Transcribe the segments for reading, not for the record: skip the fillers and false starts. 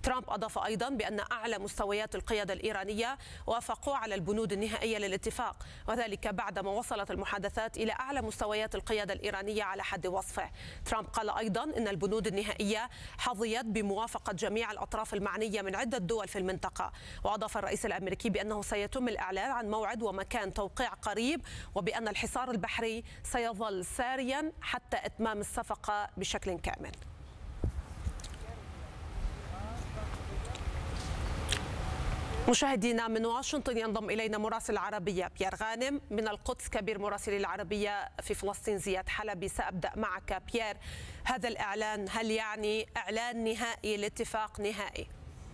ترامب أضاف أيضا بأن أعلى مستويات القيادة الإيرانية وافقوا على البنود النهائية للاتفاق، وذلك بعدما وصلت المحادثات إلى أعلى مستويات القيادة الإيرانية على حد وصفه. ترامب قال أيضا إن البنود النهائية حظيت بموافقة جميع الأطراف المعنية من عدة دول في المنطقة. وأضاف الرئيس الأمريكي بأنه سيتم الإعلان عن موعد ومكان توقيع قريب، وبأن الحصار البحري سيظل ساريا حتى إتمام الصفقة بشكل كامل. مشاهدينا من واشنطن ينضم إلينا مراسل العربية بيير غانم، من القدس كبير مراسلي العربية في فلسطين زياد حلبي. سأبدأ معك بيير، هذا الإعلان هل يعني إعلان نهائي لاتفاق نهائي؟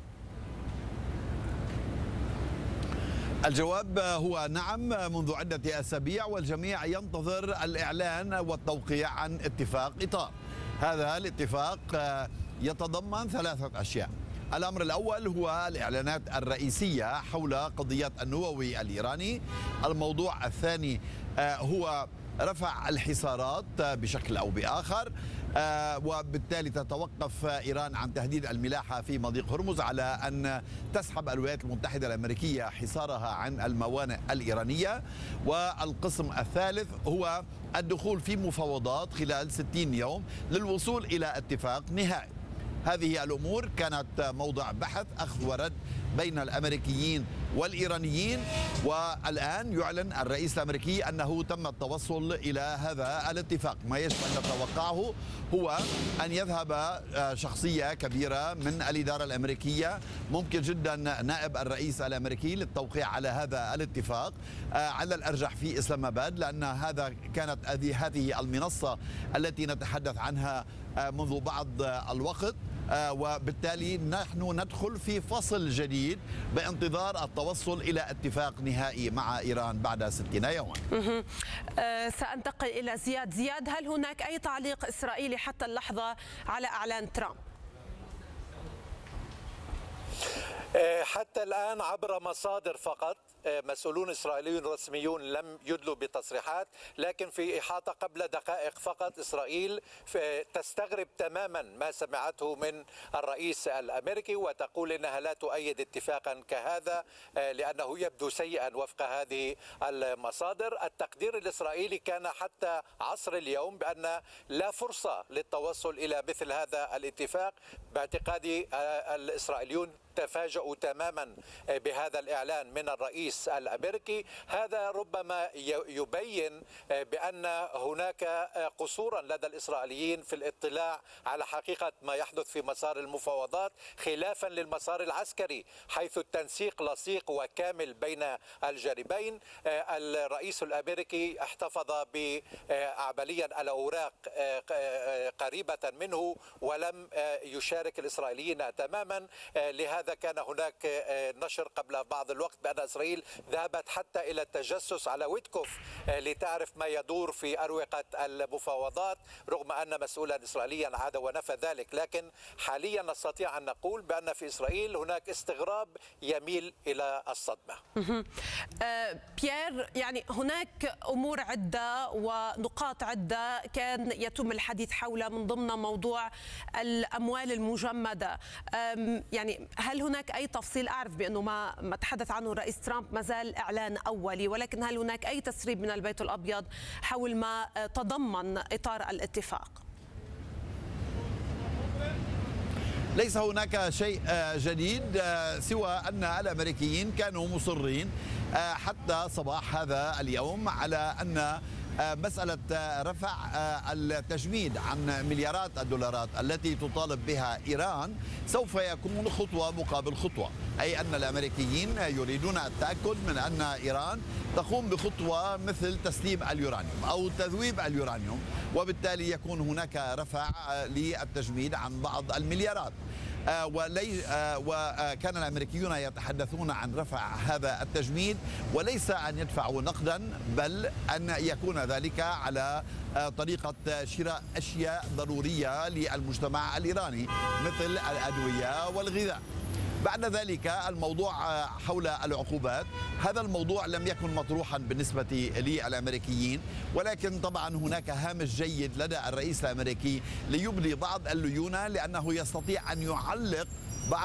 الجواب هو نعم، منذ عدة أسابيع والجميع ينتظر الإعلان والتوقيع عن اتفاق إطار. هذا الاتفاق يتضمن ثلاثة أشياء. الأمر الأول هو الإعلانات الرئيسية حول قضية النووي الإيراني. الموضوع الثاني هو رفع الحصارات بشكل أو بآخر، وبالتالي تتوقف إيران عن تهديد الملاحة في مضيق هرمز على أن تسحب الولايات المتحدة الأمريكية حصارها عن الموانئ الإيرانية. والقسم الثالث هو الدخول في مفاوضات خلال 60 يوم للوصول إلى اتفاق نهائي. هذه الأمور كانت موضع بحث أخذ ورد بين الأمريكيين والإيرانيين، والآن يعلن الرئيس الأمريكي أنه تم التوصل إلى هذا الاتفاق. ما يجب أن نتوقعه هو أن يذهب شخصية كبيرة من الإدارة الأمريكية، ممكن جدا نائب الرئيس الأمريكي، للتوقيع على هذا الاتفاق على الأرجح في إسلام آباد، لأن هذا كانت هذه المنصة التي نتحدث عنها منذ بعض الوقت. وبالتالي نحن ندخل في فصل جديد بانتظار التوصل إلى اتفاق نهائي مع إيران بعد 60 يوما. سأنتقل إلى زياد، هل هناك أي تعليق إسرائيلي حتى اللحظة على إعلان ترامب؟ حتى الآن عبر مصادر فقط، مسؤولون إسرائيليون رسميون لم يدلوا بتصريحات، لكن في إحاطة قبل دقائق فقط إسرائيل تستغرب تماما ما سمعته من الرئيس الأمريكي، وتقول إنها لا تؤيد اتفاقا كهذا لأنه يبدو سيئا وفق هذه المصادر. التقدير الإسرائيلي كان حتى عصر اليوم بأن لا فرصة للتوصل إلى مثل هذا الاتفاق. باعتقادي الإسرائيليون تفاجؤوا تماما بهذا الإعلان من الرئيس الأمريكي. هذا ربما يبين بأن هناك قصورا لدى الإسرائيليين في الاطلاع على حقيقة ما يحدث في مسار المفاوضات، خلافا للمسار العسكري حيث التنسيق لصيق وكامل بين الجانبين. الرئيس الأمريكي احتفظ بعمليا الأوراق قريبة منه ولم يشارك الإسرائيليين تماما. لهذا كان هناك نشر قبل بعض الوقت بأن إسرائيل ذهبت حتى إلى التجسس على ويتكوف لتعرف ما يدور في أروقة المفاوضات، رغم أن مسؤولا إسرائيليا عاد ونفى ذلك. لكن حاليا نستطيع أن نقول بأن في إسرائيل هناك استغراب يميل إلى الصدمة. بيير، يعني هناك أمور عدة ونقاط عدة كان يتم الحديث حولها، من ضمن موضوع الأموال المجمدة. يعني هل هناك أي تفصيل؟ أعرف بأنه ما تحدث عنه الرئيس ترامب ما زال إعلان أولي، ولكن هل هناك أي تسريب من البيت الأبيض حول ما تضمن إطار الاتفاق؟ ليس هناك شيء جديد سوى أن الأمريكيين كانوا مصرين حتى صباح هذا اليوم على أن مسألة رفع التجميد عن مليارات الدولارات التي تطالب بها إيران سوف يكون خطوة مقابل خطوة، أي أن الأمريكيين يريدون التأكد من أن إيران تقوم بخطوة مثل تسليم اليورانيوم أو تذويب اليورانيوم، وبالتالي يكون هناك رفع للتجميد عن بعض المليارات. وكان الأمريكيون يتحدثون عن رفع هذا التجميد، وليس أن يدفعوا نقدا، بل أن يكون ذلك على طريقة شراء أشياء ضرورية للمجتمع الإيراني مثل الأدوية والغذاء. بعد ذلك الموضوع حول العقوبات، هذا الموضوع لم يكن مطروحا بالنسبة للأمريكيين، ولكن طبعا هناك هامش جيد لدى الرئيس الأمريكي ليبدي بعض الليونة، لأنه يستطيع أن يعلق